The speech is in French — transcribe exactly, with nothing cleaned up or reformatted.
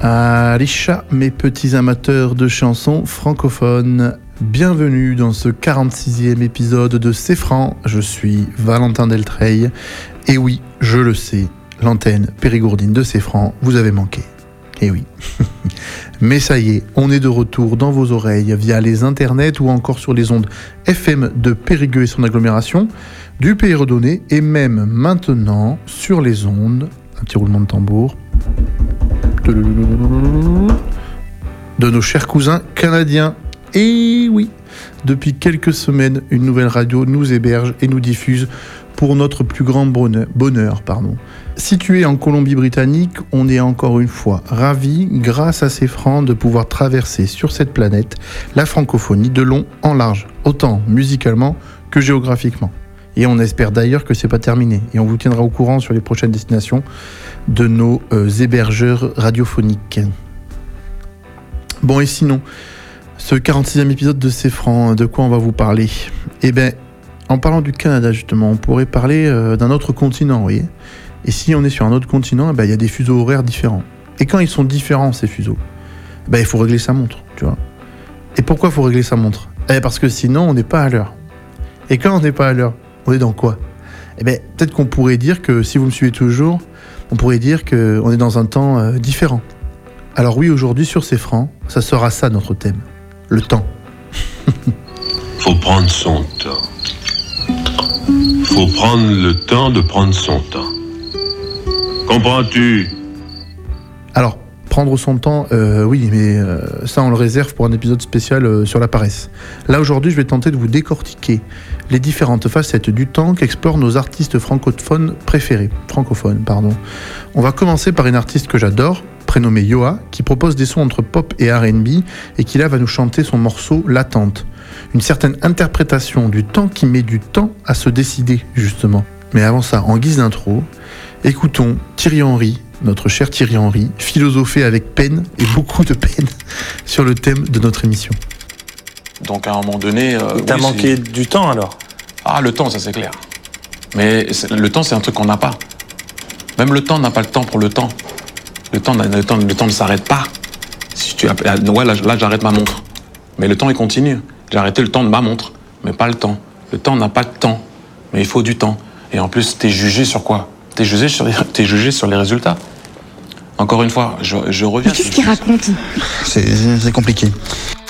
Alisha, mes petits amateurs de chansons francophones, bienvenue dans ce quarante-sixième épisode de C'est Franc. Je suis Valentin Deltreil, et oui, je le sais, l'antenne périgourdine de C'est Franc, vous avez manqué. Et oui. Mais ça y est, on est de retour dans vos oreilles via les internets ou encore sur les ondes F M de Périgueux et son agglomération, du Pays Redonné et même maintenant sur les ondes, un petit roulement de tambour, de nos chers cousins canadiens. Et oui, depuis quelques semaines, une nouvelle radio nous héberge et nous diffuse pour notre plus grand bonheur. bonheur pardon. Situé en Colombie-Britannique, on est encore une fois ravis, grâce à ces francs, de pouvoir traverser sur cette planète la francophonie de long en large, autant musicalement que géographiquement. Et on espère d'ailleurs que c'est pas terminé. Et on vous tiendra au courant sur les prochaines destinations de nos euh, hébergeurs radiophoniques. Bon, et sinon, ce quarante-sixième épisode de C'est Franc, de quoi on va vous parler ? Eh bien, en parlant du Canada justement, on pourrait parler euh, d'un autre continent, vous voyez ? Et si on est sur un autre continent, eh ben, il y a des fuseaux horaires différents. Et quand ils sont différents, ces fuseaux, eh ben, il faut régler sa montre, tu vois. Et pourquoi il faut régler sa montre ? Eh, parce que sinon, on n'est pas à l'heure. Et quand on n'est pas à l'heure, on est dans quoi ? Eh bien, peut-être qu'on pourrait dire que, si vous me suivez toujours, on pourrait dire qu'on est dans un temps euh, différent. Alors oui, aujourd'hui, sur C'est Franc, ça sera ça notre thème. Le temps. Faut prendre son temps. Faut prendre le temps de prendre son temps. Comprends-tu ? Alors, prendre son temps, euh, oui, mais euh, ça on le réserve pour un épisode spécial euh, sur la paresse. Là aujourd'hui, je vais tenter de vous décortiquer les différentes facettes du temps qu'explorent nos artistes francophones préférés. Francophones, pardon. On va commencer par une artiste que j'adore, prénommée Yoa, qui propose des sons entre pop et R and B et qui là va nous chanter son morceau L'attente. Une certaine interprétation du temps qui met du temps à se décider, justement. Mais avant ça, en guise d'intro, écoutons Thierry Henry, notre cher Thierry Henry, philosopher avec peine et beaucoup de peine sur le thème de notre émission. Donc à un moment donné... Euh, Il t'a oui, manqué c'est... du temps alors ? Ah, le temps, ça c'est clair. Mais c'est... le temps, c'est un truc qu'on n'a pas. Même le temps n'a pas le temps pour le temps. Le temps, le temps, le temps ne s'arrête pas. Si tu... ouais, là, là, j'arrête ma montre. Mais le temps, il continue. J'ai arrêté le temps de ma montre, mais pas le temps. Le temps n'a pas de temps, mais il faut du temps. Et en plus, t'es jugé sur quoi ? T'es jugé sur les, t'es jugé sur les résultats. Encore une fois, je, je reviens... Mais qu'est-ce qu'il raconte ? C'est, c'est compliqué.